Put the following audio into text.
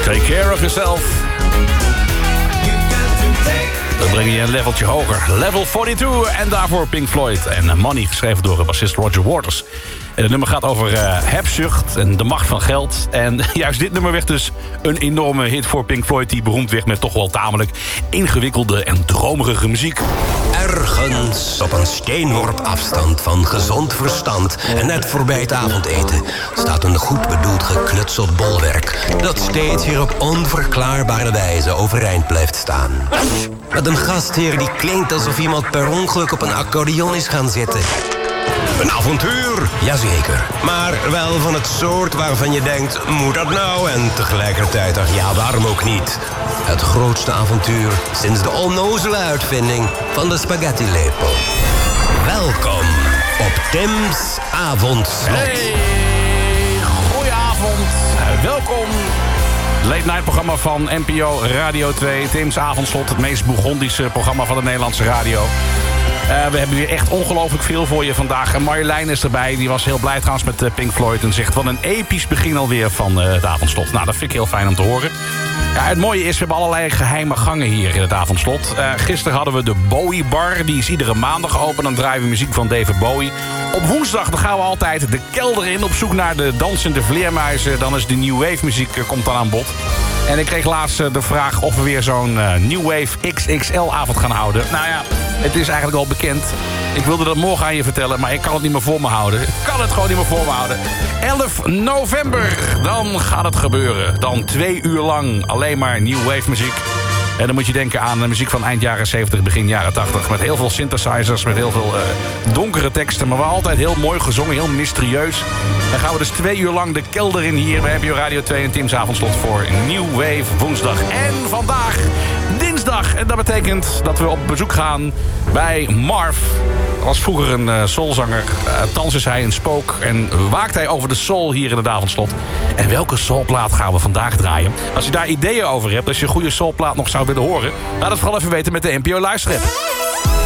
Take care of yourself. Dan breng je een leveltje hoger. Level 42. En daarvoor Pink Floyd en Money, geschreven door bassist Roger Waters. En het nummer gaat over hebzucht en de macht van geld. En juist dit nummer werd dus een enorme hit voor Pink Floyd... die beroemd werd met toch wel tamelijk ingewikkelde en dromerige muziek. Ergens op een steenworp afstand van gezond verstand... en net voorbij het avondeten... staat een goed bedoeld geknutseld bolwerk... dat steeds weer op onverklaarbare wijze overeind blijft staan. Met een gastheer die klinkt alsof iemand per ongeluk op een accordeon is gaan zitten... Een avontuur, jazeker. Maar wel van het soort waarvan je denkt, moet dat nou? En tegelijkertijd dacht, ja, waarom ook niet? Het grootste avontuur sinds de onnozele uitvinding van de spaghetti-lepel. Welkom op Tim's Avondslot. Hey, goedenavond. Welkom. Late Night programma van NPO Radio 2. Tim's Avondslot, het meest Bourgondische programma van de Nederlandse radio. We hebben weer echt ongelooflijk veel voor je vandaag. En Marjolein is erbij. Die was heel blij trouwens met Pink Floyd. En zegt, wat een episch begin alweer van het avondslot. Nou, dat vind ik heel fijn om te horen. Ja, het mooie is, we hebben allerlei geheime gangen hier in het avondslot. Gisteren hadden we de Bowie Bar. Die is iedere maandag open. Dan draaien we muziek van David Bowie. Op woensdag dan gaan we altijd de kelder in. Op zoek naar de dansende vleermuizen. Dan is de New Wave muziek komt dan aan bod. En ik kreeg laatst de vraag of we weer zo'n New Wave XXL-avond gaan houden. Nou ja, het is eigenlijk al bekend. Ik wilde dat morgen aan je vertellen, maar ik kan het niet meer voor me houden. Ik kan het gewoon niet meer voor me houden. 11 november, dan gaat het gebeuren. Dan 2 uur lang alleen maar New Wave muziek. En dan moet je denken aan de muziek van eind jaren 70, begin jaren 80. Met heel veel synthesizers, met heel veel donkere teksten. Maar wel altijd heel mooi gezongen, heel mysterieus. Dan gaan we dus 2 uur lang de kelder in hier bij NPO Radio 2 en Tim's Avondslot voor New Wave woensdag. En vandaag dinsdag. En dat betekent dat we op bezoek gaan bij Marv. Dat was vroeger een soulzanger. Thans is hij een spook en waakt hij over de soul hier in het avondslot. En welke soulplaat gaan we vandaag draaien? Als je daar ideeën over hebt, als je een goede soulplaat nog zou willen horen, laat het vooral even weten met de NPO Luisterapp.